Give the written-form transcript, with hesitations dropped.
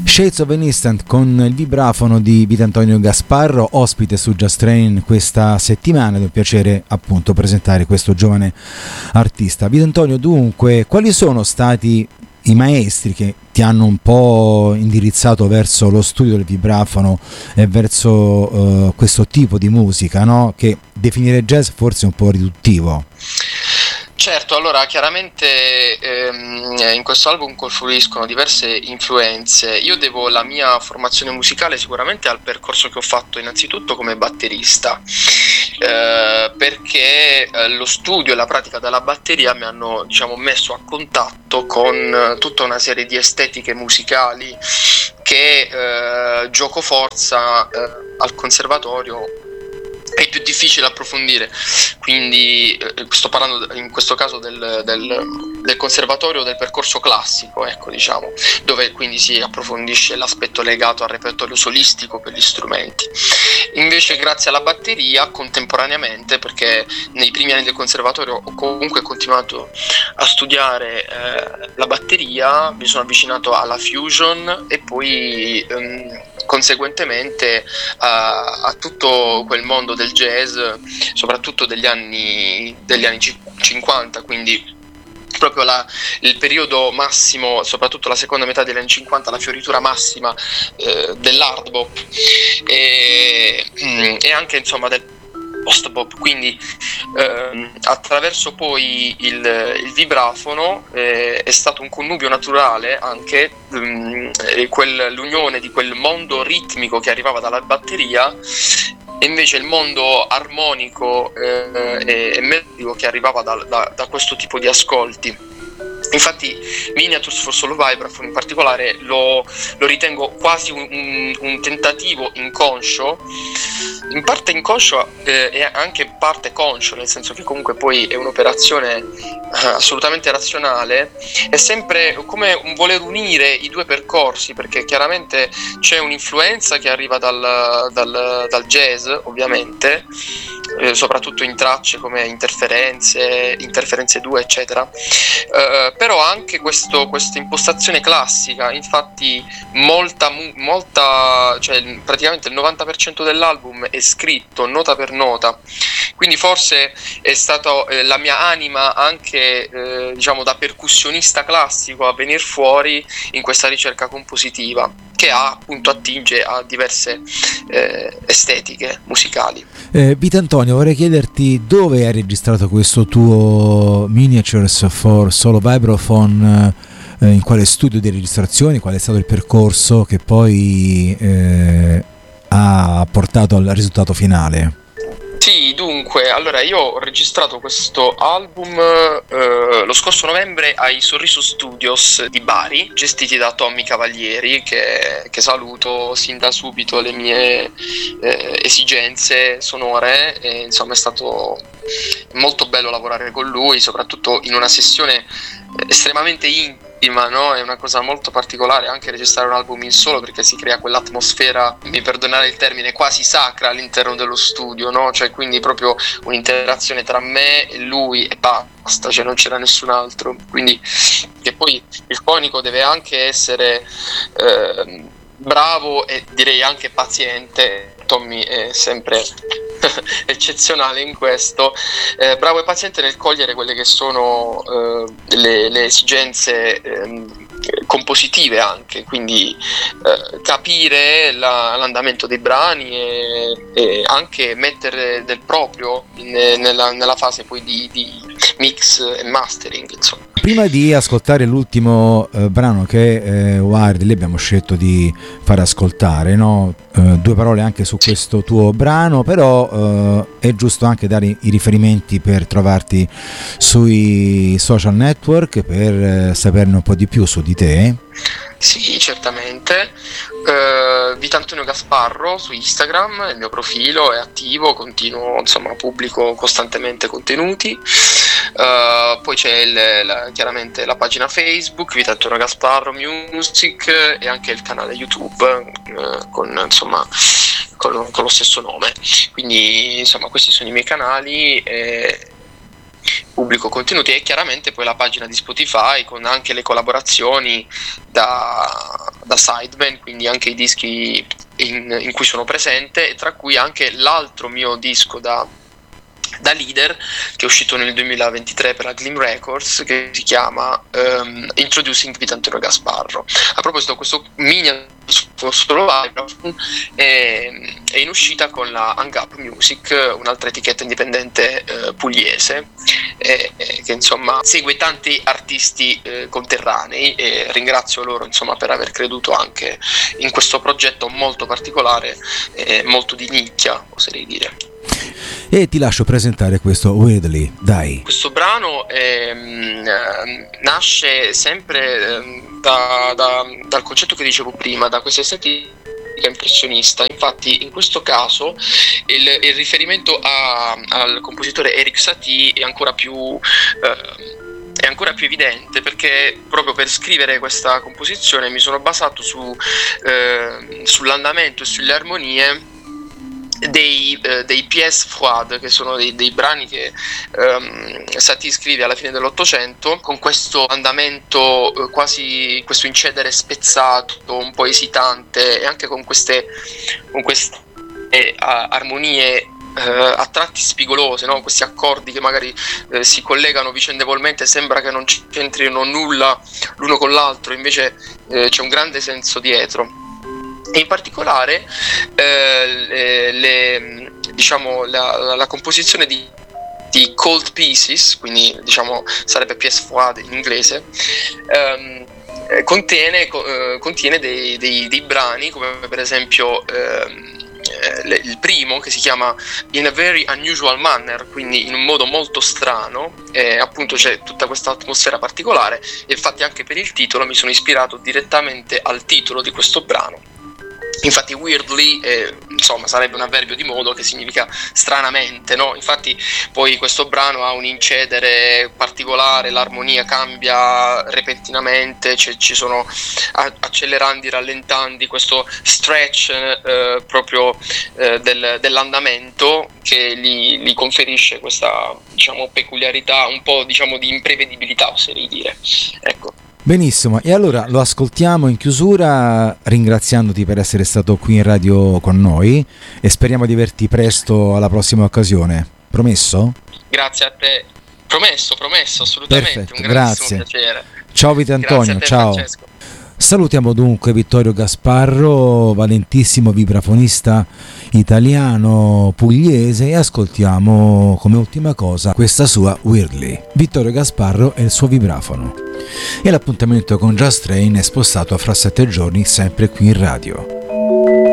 Shades of an Instant con il vibrafono di Vitantonio Gasparro, ospite su Just Train questa settimana. È un piacere appunto presentare questo giovane artista. Vitantonio, dunque, quali sono stati i maestri che ti hanno un po' indirizzato verso lo studio del vibrafono e verso questo tipo di musica, no? Che definire jazz forse è un po' riduttivo. Certo, allora chiaramente in questo album confluiscono diverse influenze. Io devo la mia formazione musicale sicuramente al percorso che ho fatto innanzitutto come batterista, perché lo studio e la pratica della batteria mi hanno, diciamo, messo a contatto con tutta una serie di estetiche musicali che giocoforza al conservatorio è più difficile approfondire. Quindi sto parlando in questo caso del conservatorio, del percorso classico, ecco, diciamo, dove quindi si approfondisce l'aspetto legato al repertorio solistico per gli strumenti. Invece grazie alla batteria contemporaneamente, perché nei primi anni del conservatorio ho comunque continuato a studiare la batteria, mi sono avvicinato alla fusion e poi conseguentemente a tutto quel mondo del jazz, soprattutto degli anni 50, quindi proprio il periodo massimo, soprattutto la seconda metà degli anni 50, la fioritura massima dell'hard bop e anche insomma del post bop. Quindi attraverso poi il vibrafono è stato un connubio naturale anche l'unione di quel mondo ritmico che arrivava dalla batteria e invece il mondo armonico e melodico che arrivava da questo tipo di ascolti. Infatti Miniatures for Solo Vibraphone in particolare lo ritengo quasi un tentativo inconscio, in parte inconscio e anche in parte conscio, nel senso che comunque poi è un'operazione assolutamente razionale. È sempre come un voler unire i due percorsi, perché chiaramente c'è un'influenza che arriva dal jazz, ovviamente, soprattutto in tracce come Interferenze 2, eccetera, però anche questa impostazione classica. Infatti molta, cioè praticamente il 90% dell'album è scritto nota per nota, quindi forse è stato la mia anima anche diciamo da percussionista classico a venire fuori in questa ricerca compositiva che appunto attinge a diverse estetiche musicali. Vitantonio, vorrei chiederti dove hai registrato questo tuo Miniatures for Solo Vibraphone, in quale studio di registrazione, qual è stato il percorso che poi ha portato al risultato finale? Sì, dunque, allora io ho registrato questo album lo scorso novembre ai Sorriso Studios di Bari, gestiti da Tommy Cavalieri, che saluto sin da subito le mie esigenze sonore, e insomma è stato molto bello lavorare con lui, soprattutto in una sessione estremamente intima, no? È una cosa molto particolare anche registrare un album in solo, perché si crea quell'atmosfera, mi perdonare il termine, quasi sacra all'interno dello studio, no? Cioè quindi proprio un'interazione tra me e lui e basta, cioè non c'era nessun altro. Quindi che poi il fonico deve anche essere bravo e direi anche paziente. Tommy è sempre eccezionale in questo, bravo e paziente nel cogliere quelle che sono le esigenze compositive anche, quindi capire l'andamento dei brani e anche mettere del proprio nella fase poi di mix e mastering, insomma. Prima di ascoltare l'ultimo brano che Wired lì abbiamo scelto di far ascoltare, no? Due parole anche su questo tuo brano, però è giusto anche dare i riferimenti per trovarti sui social network, per saperne un po' di più su di te. Sì, certamente. Vitantonio Gasparro su Instagram, il mio profilo è attivo, continuo, insomma, pubblico costantemente contenuti. Poi c'è chiaramente la pagina Facebook Vitantonio Gasparro Music e anche il canale YouTube con lo stesso nome. Quindi insomma questi sono i miei canali. Pubblico contenuti e chiaramente poi la pagina di Spotify con anche le collaborazioni da da sideman, quindi anche i dischi in cui sono presente, e tra cui anche l'altro mio disco da leader, che è uscito nel 2023 per la Gleam Records, che si chiama Introducing Vitantonio Gasparro. A proposito, questo mini solo live è in uscita con la Hang Up Music, un'altra etichetta indipendente pugliese, che insomma segue tanti artisti conterranei, e ringrazio loro insomma per aver creduto anche in questo progetto molto particolare, molto di nicchia, oserei dire. E ti lascio presentare questo Weirdly, dai. Questo brano nasce sempre dal concetto che dicevo prima, da questa estetica impressionista. Infatti in questo caso il riferimento al compositore Erik Satie è ancora più evidente, perché proprio per scrivere questa composizione mi sono basato sull'andamento e sulle armonie dei pièces froides, che sono dei brani che Satie scrive alla fine dell'Ottocento, con questo andamento quasi, questo incedere spezzato, un po' esitante, e anche con queste armonie a tratti spigolose, no? Questi accordi che magari si collegano vicendevolmente, sembra che non c'entrino nulla l'uno con l'altro, invece c'è un grande senso dietro. E in particolare la composizione di cold pieces, quindi diciamo sarebbe pièce froide in inglese, contiene dei brani, come per esempio il primo, che si chiama In a Very Unusual Manner, quindi in un modo molto strano, appunto c'è tutta questa atmosfera particolare, e infatti anche per il titolo mi sono ispirato direttamente al titolo di questo brano. Infatti weirdly insomma sarebbe un avverbio di modo che significa stranamente, no? Infatti poi questo brano ha un incedere particolare, l'armonia cambia repentinamente, ci sono accelerandi, rallentandi, questo stretch proprio dell'andamento, che gli conferisce questa, diciamo, peculiarità, un po', diciamo, di imprevedibilità, oserei dire. Ecco. Benissimo, e allora lo ascoltiamo in chiusura, ringraziandoti per essere stato qui in radio con noi, e speriamo di averti presto alla prossima occasione. Promesso? Grazie a te. Promesso, assolutamente. Perfetto, un grandissimo piacere. Ciao Vitantonio, te, ciao. Francesco. Salutiamo dunque Vittorio Gasparro, valentissimo vibrafonista italiano pugliese, e ascoltiamo come ultima cosa questa sua Weirdly. Vittorio Gasparro e il suo vibrafono. E l'appuntamento con Just Train è spostato a fra 7 giorni, sempre qui in radio.